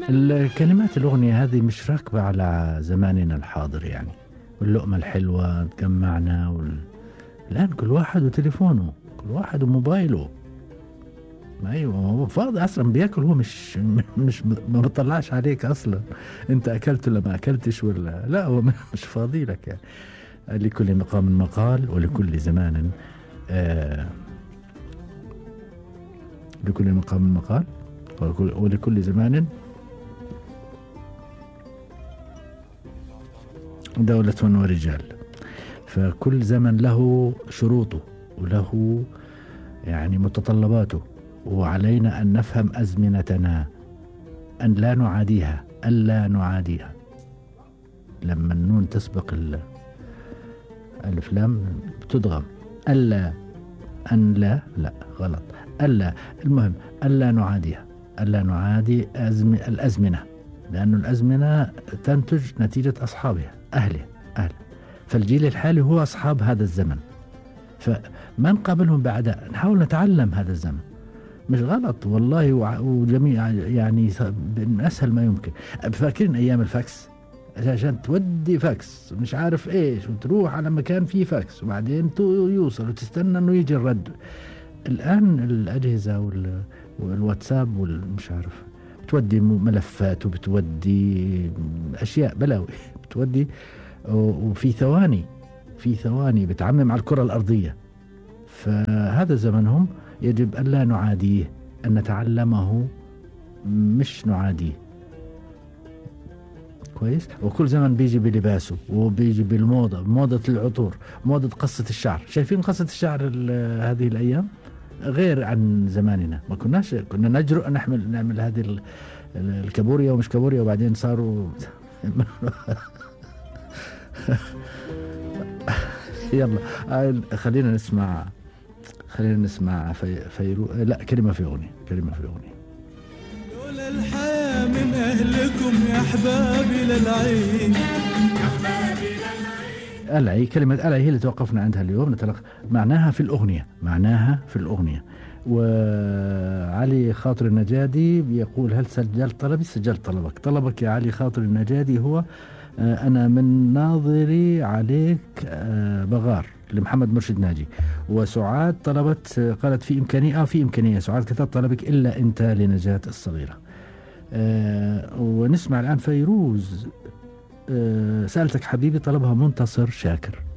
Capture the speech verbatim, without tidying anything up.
الكلمات الأغنية هذه مش راكبة على زماننا الحاضر يعني، واللقمة الحلوة تجمعنا وال... الآن كل واحد وتليفونه، كل واحد وموبايله. ايوه هو فاضي اصلا بياكل، هو مش مش ما بيطلعش عليك اصلا انت اكلت ولا ما اكلتش ولا لا، هو مش فاضي لك يعني. لكل مقام مقال ولكل زمان آه لكل مقام مقال ولكل, ولكل زمان دولة ورجال. فكل زمن له شروطه وله يعني متطلباته، وعلينا أن نفهم أزمنتنا، أن لا نعاديها، ألا نعاديها. لما النون تسبق الألف لام بتدغم. ألا أن لا لا غلط ألا، المهم ألا نعاديها، ألا نعادي أزم الأزمنة، لأن الأزمنة تنتج نتيجة أصحابها أهله أهل. فالجيل الحالي هو أصحاب هذا الزمن، فما نقابلهم بعداء، نحاول نتعلم هذا الزمن. مش غلط والله، وجميع يعني من أسهل ما يمكن. فاكرين أيام الفاكس؟ عشان تودي فاكس مش عارف إيش، وتروح على مكان فيه فاكس وبعدين يوصل وتستنى إنه يجي الرد. الآن الأجهزة والواتساب والمش عارف بتودي ملفات وبتودي أشياء بلاوي بتودي، وفي ثواني في ثواني بتعمم على الكرة الأرضية. فهذا زمنهم يجب أن لا نعاديه، أن نتعلمه مش نعاديه. كويس. وكل زمن بيجي بلباسه وبيجي بالموضة، موضة العطور، موضة قصة الشعر. شايفين قصة الشعر هذه الأيام غير عن زماننا. ما كناش كنا نجرؤ نحمل نعمل هذه الكابوريا ومش كابوريا، وبعدين صاروا يلا خلينا نسمع خلينا نسمع في فيرو لا كلمة في أغنية كلمة في أغنية. لولا الحياة من أهلكم يا أحبابي للعين، يا أحبابي للعين. ألعي، كلمة ألعي هي اللي توقفنا عندها اليوم. نتلقى معناها في الأغنية، معناها في الأغنية. وعلي خاطر النجادي بيقول: هل سجلت طلبي؟ سجلت طلبك. طلبك يا علي خاطر النجادي هو أنا من ناظري عليك بغار لمحمد مرشد ناجي. وسعاد طلبت قالت في إمكانية آه في إمكانية سعاد كتبت طلبك إلا أنت لنجاة الصغيرة. آه ونسمع الآن فيروز. آه سألتك حبيبي طلبها منتصر شاكر.